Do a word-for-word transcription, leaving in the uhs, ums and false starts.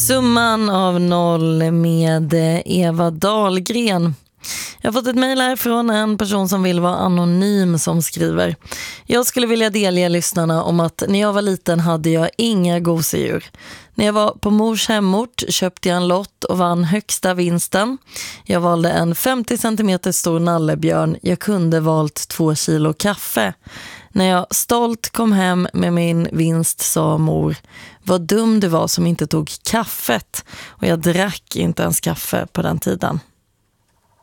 Summan av noll med Eva Dahlgren. Jag har fått ett mejl här från en person som vill vara anonym som skriver: Jag skulle vilja delge lyssnarna om att när jag var liten hade jag inga gosedjur. När jag var på mors hemort köpte jag en lott och vann högsta vinsten. Jag valde en femtio centimeter stor nallebjörn. Jag kunde valt två kilo kaffe. När jag stolt kom hem med min vinst sa mor: vad dum du var som inte tog kaffet. Och jag drack inte ens kaffe på den tiden.